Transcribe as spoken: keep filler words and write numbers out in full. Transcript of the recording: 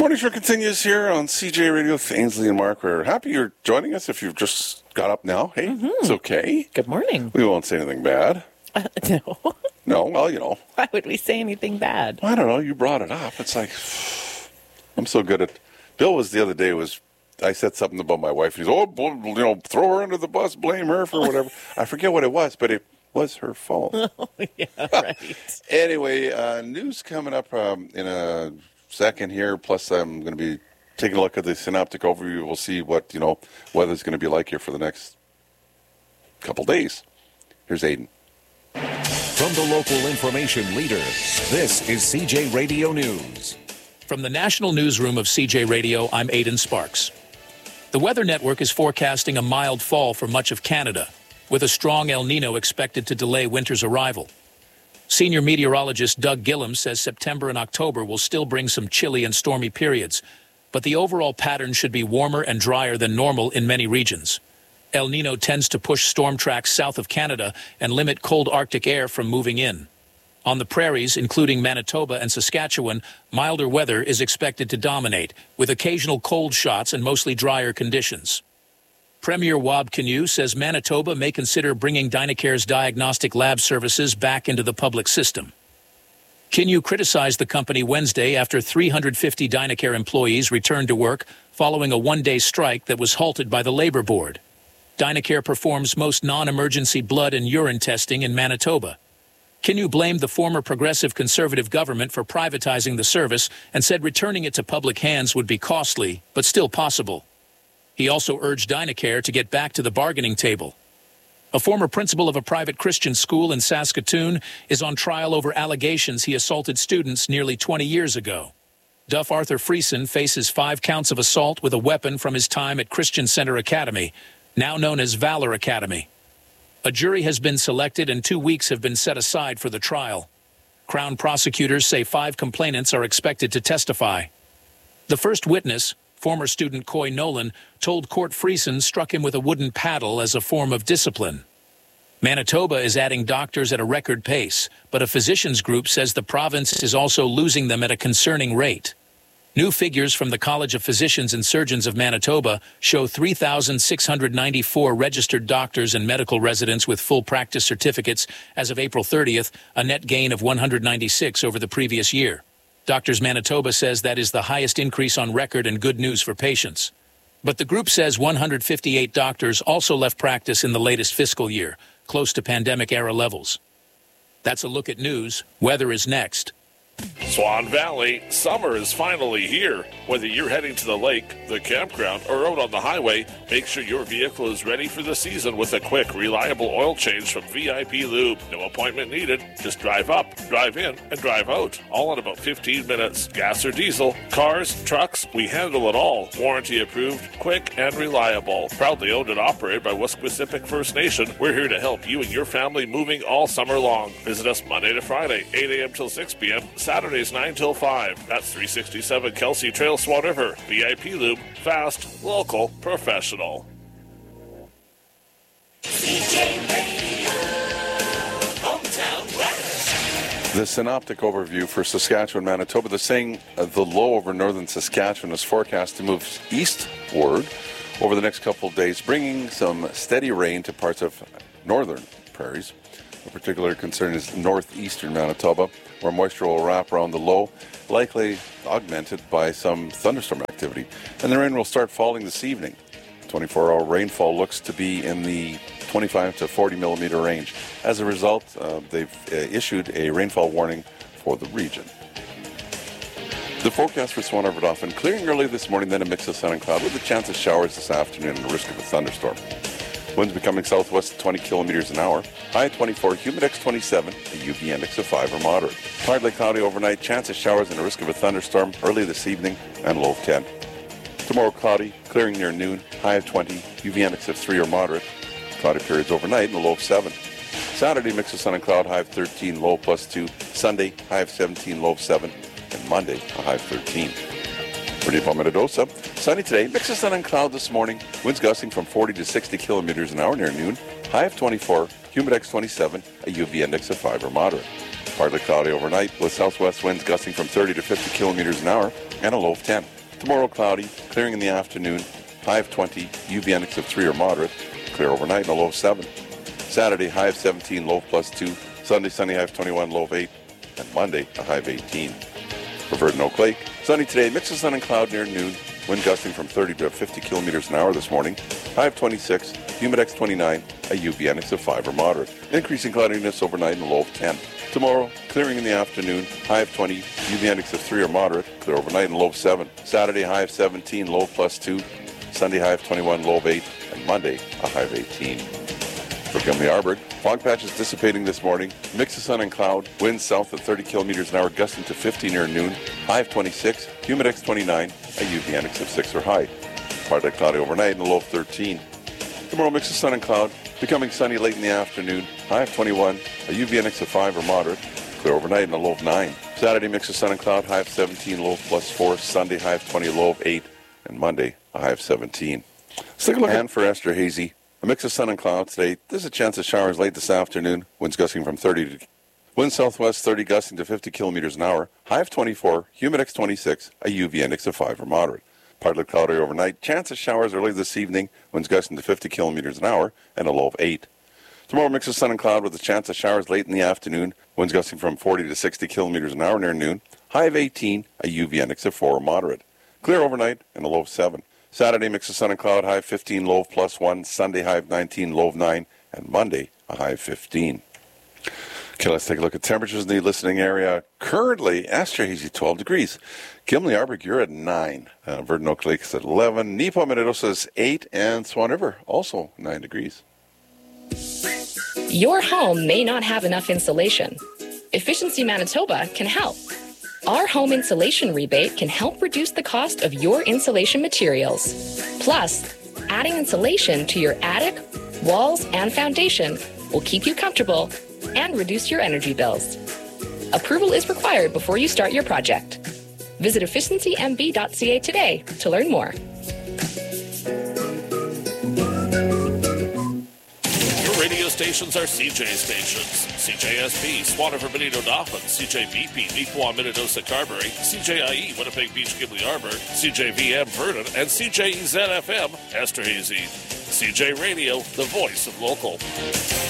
Morning Show continues here on C J Radio with Ainsley and Mark. We're happy you're joining us. If you've just got up now, hey, mm-hmm. It's okay. Good morning. We won't say anything bad. Uh, no. No, well, you know. Why would we say anything bad? I don't know. You brought it up. It's like, I'm so good at... Bill was the other day, was I said something about my wife. And he's, oh, you know, throw her under the bus, blame her for whatever. I forget what it was, but it was her fault. Oh, yeah, right. Anyway, uh, news coming up um, in a second here. Plus, I'm going to be taking a look at the synoptic overview. We'll see what, you know, weather's going to be like here for the next couple days. Here's Aiden. From the local information leader, this is C J Radio News. From the National Newsroom of C J Radio, I'm Aidan Sparks. The Weather Network is forecasting a mild fall for much of Canada, with a strong El Nino expected to delay winter's arrival. Senior meteorologist Doug Gillum says September and October will still bring some chilly and stormy periods, but the overall pattern should be warmer and drier than normal in many regions. El Nino tends to push storm tracks south of Canada and limit cold Arctic air from moving in. On the prairies, including Manitoba and Saskatchewan, milder weather is expected to dominate, with occasional cold shots and mostly drier conditions. Premier Wab Kinew says Manitoba may consider bringing Dynacare's diagnostic lab services back into the public system. Kinew criticized the company Wednesday after three hundred fifty Dynacare employees returned to work following a one-day strike that was halted by the Labor Board. Dynacare performs most non-emergency blood and urine testing in Manitoba. Kinew blamed the former Progressive Conservative government for privatizing the service and said returning it to public hands would be costly, but still possible. He also urged Dynacare to get back to the bargaining table. A former principal of a private Christian school in Saskatoon is on trial over allegations he assaulted students nearly twenty years ago. Duff Arthur Friesen faces five counts of assault with a weapon from his time at Christian Center Academy, now known as Valor Academy. A jury has been selected and two weeks have been set aside for the trial. Crown prosecutors say five complainants are expected to testify. The first witness, former student Coy Nolan, told court Friesen struck him with a wooden paddle as a form of discipline. Manitoba is adding doctors at a record pace, but a physicians group says the province is also losing them at a concerning rate. New figures from the College of Physicians and Surgeons of Manitoba show three thousand six hundred ninety-four registered doctors and medical residents with full practice certificates as of April thirtieth, a net gain of one hundred ninety-six over the previous year. Doctors Manitoba says that is the highest increase on record and good news for patients. But the group says one hundred fifty-eight doctors also left practice in the latest fiscal year, close to pandemic-era levels. That's a look at news. Weather is next. Swan Valley, summer is finally here. Whether you're heading to the lake, the campground, or out on the highway, make sure your vehicle is ready for the season with a quick, reliable oil change from V I P Lube. No appointment needed. Just drive up, drive in, and drive out. All in about fifteen minutes. Gas or diesel, cars, trucks, we handle it all. Warranty approved, quick, and reliable. Proudly owned and operated by Wesquisipic First Nation, we're here to help you and your family moving all summer long. Visit us Monday to Friday, eight a.m. till six p.m., Saturdays nine till five. That's three sixty-seven Kelsey Trail, Swan River. V I P Lube, fast, local, professional. C J Radio, hometown weather. The synoptic overview for Saskatchewan, Manitoba. They're saying uh, the low over northern Saskatchewan is forecast to move eastward over the next couple of days, bringing some steady rain to parts of northern prairies. A particular concern is northeastern Manitoba, where moisture will wrap around the low, likely augmented by some thunderstorm activity. And the rain will start falling this evening. twenty-four hour rainfall looks to be in the twenty-five to forty millimeter range. As a result, uh, they've uh, issued a rainfall warning for the region. The forecast for Swan River Dauphin, clearing early this morning, then a mix of sun and cloud with a chance of showers this afternoon and a risk of a thunderstorm. Winds becoming southwest at twenty kilometers an hour. High at twenty-four, humidex twenty-seven, a U V index of five or moderate. Partly cloudy overnight, chance of showers and a risk of a thunderstorm early this evening and low of ten. Tomorrow cloudy, clearing near noon, high of twenty, U V index of three or moderate. Cloudy periods overnight and a low of seven. Saturday, mix of sun and cloud, high of thirteen, low plus two. Sunday, high of seventeen, low of seven. And Monday, a high of thirteen. For Deep Palmetto, sunny today, mix of sun and cloud this morning. Winds gusting from forty to sixty kilometers an hour near noon. High of twenty-four, humidex twenty-seven, a U V index of five or moderate. Partly cloudy overnight with southwest winds gusting from thirty to fifty kilometers an hour and a low of ten. Tomorrow cloudy, clearing in the afternoon, high of twenty, U V index of three or moderate, clear overnight and a low of seven. Saturday, high of seventeen, low of plus two. Sunday, sunny, high of twenty-one, low of eight. And Monday, a high of eighteen. For Verdon Oak Lake, sunny today, mix of sun and cloud near noon. Wind gusting from thirty to fifty kilometers an hour this morning. High of twenty-six, humidex twenty-nine, a U V index of five or moderate. Increasing cloudiness overnight and a low of ten. Tomorrow, clearing in the afternoon, high of twenty, U V index of three or moderate, clear overnight and low of seven. Saturday, high of seventeen, low of plus two. Sunday, high of twenty-one, low of eight. And Monday, a high of eighteen. For Gimli-Arburg, fog patches dissipating this morning. Mix of sun and cloud. Winds south at thirty kilometers an hour, gusting to fifty near noon. High of twenty-six, humidex twenty-nine, a U V index of six or high. Partly cloudy overnight and a low of thirteen. Tomorrow, mix of sun and cloud. Becoming sunny late in the afternoon. High of twenty-one, a U V index of five or moderate. Clear overnight and a low of nine. Saturday, mix of sun and cloud. High of seventeen, low of plus four. Sunday, high of twenty, low of eight. And Monday, a high of seventeen. Let's take a look at for Esterhazy. A mix of sun and clouds today. There's a chance of showers late this afternoon. Winds gusting from thirty to wind southwest thirty, gusting to fifty kilometers an hour. High of twenty-four, humidex twenty-six, a U V index of five or moderate. Partly cloudy overnight. Chance of showers early this evening. Winds gusting to fifty kilometers an hour and a low of eight. Tomorrow, mix of sun and cloud with a chance of showers late in the afternoon. Winds gusting from forty to sixty kilometers an hour near noon. High of eighteen, a U V index of four or moderate. Clear overnight and a low of seven. Saturday, mix of sun and cloud, high of fifteen, low of plus one. Sunday, high of nineteen, low of nine. And Monday, a high of fifteen. Okay, let's take a look at temperatures in the listening area. Currently, Esterhazy, twelve degrees. Gimli-Arburg, you're at nine. Uh, Verdon Oak Lake is at eleven. Nepo-Menidosa is eight. And Swan River, also nine degrees. Your home may not have enough insulation. Efficiency Manitoba can help. Our home insulation rebate can help reduce the cost of your insulation materials. Plus, adding insulation to your attic, walls, and foundation will keep you comfortable and reduce your energy bills. Approval is required before you start your project. Visit efficiency m b dot c a today to learn more. Radio stations are C J stations. C J S P, Swan River, Benito, Dauphin, C J B P, Neepawa, Minidosa, Carberry, C J I E, Winnipeg Beach, Gimli-Arburg, C J V M, Verdon, and C J E Z F M, Esterhazy. C J Radio, the voice of local.